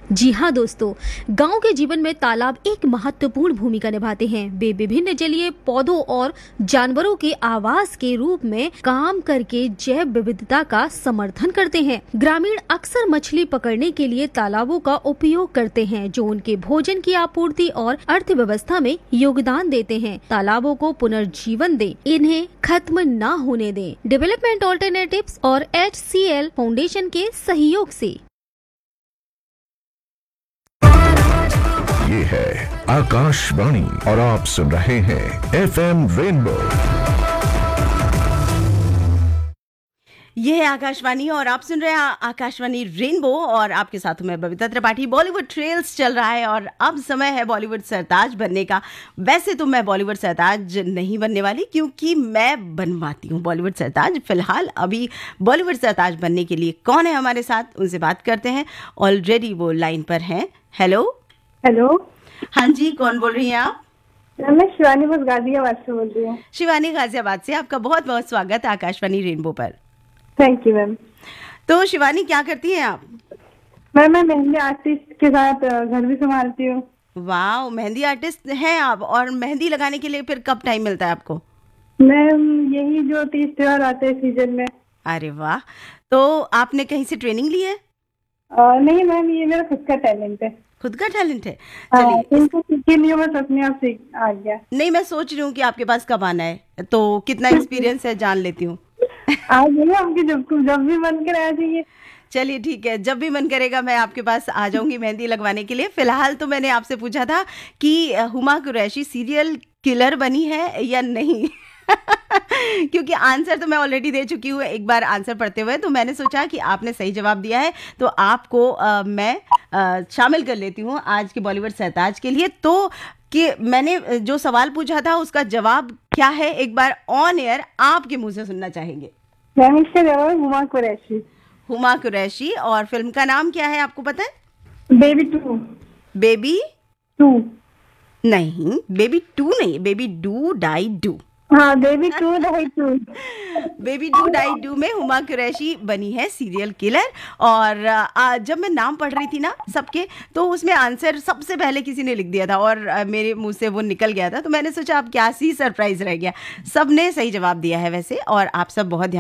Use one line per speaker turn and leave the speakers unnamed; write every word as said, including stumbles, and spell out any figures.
जी हाँ दोस्तों, गांव के जीवन में तालाब एक महत्वपूर्ण भूमिका निभाते हैं। वे विभिन्न जलीय पौधों और जानवरों के आवास के रूप में काम करके जैव विविधता का समर्थन करते हैं। ग्रामीण अक्सर मछली पकड़ने के लिए तालाबों का उपयोग करते हैं, जो उनके भोजन की आपूर्ति और अर्थव्यवस्था में योगदान देते हैं। तालाबों को पुनर्जीवन दें, इन्हें खत्म न होने दें। डेवलपमेंट ऑल्टरनेटिव्स और एच सी एल फाउंडेशन के सहयोग से।
ये है आकाशवाणी और आप सुन रहे हैं एफ एम रेनबो।
ये है आकाशवाणी और आप सुन रहे हैं आकाशवाणी रेनबो और आपके साथ मैं बबीता त्रिपाठी। बॉलीवुड ट्रेल्स चल रहा है और अब समय है बॉलीवुड सरताज बनने का। वैसे तो मैं बॉलीवुड सरताज नहीं बनने वाली, क्योंकि मैं बनवाती हूँ बॉलीवुड सरताज। फिलहाल अभी बॉलीवुड सरताज बनने के लिए कौन है हमारे साथ, उनसे बात करते हैं। ऑलरेडी वो लाइन पर हैं। Hello
hello.
हाँ जी, कौन बोल रही हैं आप?
मैं शिवानी बस गाजियाबाद से बोल रही हूँ।
शिवानी गाजियाबाद से, आपका बहुत बहुत स्वागत है आकाशवाणी रेनबो पर।
Thank you ma'am.
तो शिवानी, क्या करती हैं आप?
मैम मैं मेहंदी आर्टिस्ट के साथ घर भी संभालती हूँ।
वाह, मेहंदी आर्टिस्ट हैं आप। और मेहंदी लगाने के लिए फिर कब टाइम मिलता है आपको?
मैम यही जो तीज त्योहार आते हैं सीजन में।
अरे वाह, तो आपने कहीं से ट्रेनिंग ली है?
आ, नहीं मैम, ये मेरा खुद का टैलेंट है।
खुद का टैलेंट है?
चलिए, इनको सीखी नहीं हो, बस अपने आप सीख आ गया।
नहीं, मैं सोच रही हूँ कि आपके पास कब आना है, तो कितना एक्सपीरियंस है जान लेती हूँ।
आ जाइए, आपकी जब जब भी मन करे आ जाइए।
चलिए ठीक है, जब भी मन करेगा मैं आपके पास आ जाऊंगी मेहंदी लगवाने के लिए। फिलहाल तो मैंने आपसे पूछा था कि हुमा कुरैशी सीरियल किलर बनी है या नहीं क्योंकि आंसर तो मैं ऑलरेडी दे चुकी हूँ एक बार आंसर पढ़ते हुए। तो मैंने सोचा कि आपने सही जवाब दिया है, तो आपको आ, मैं आ, शामिल कर लेती हूँ आज के बॉलीवुड सरताज के लिए। तो कि मैंने जो सवाल पूछा था उसका जवाब क्या है, एक बार ऑन एयर आपके मुंह से सुनना चाहेंगे।
मैम इसका जवाब हुमा कुरैशी।
हुमा कुरैशी। और फिल्म का नाम क्या है, आपको पता है?
Baby to.
बेबी
टू
नहीं, बेबी टू नहीं, बेबी डू डाई डू।
हाँ, baby to die to.
Baby do die do में हुमा कुरैशी बनी है सीरियल किलर। और आ, जब मैं नाम पढ़ रही थी ना सबके, तो उसमें आंसर सबसे पहले किसी ने लिख दिया था और आ, मेरे मुंह से वो निकल गया था। तो मैंने सोचा अब क्या सी सरप्राइज रह गया। सबने सही जवाब दिया है वैसे, और आप सब बहुत ध्यान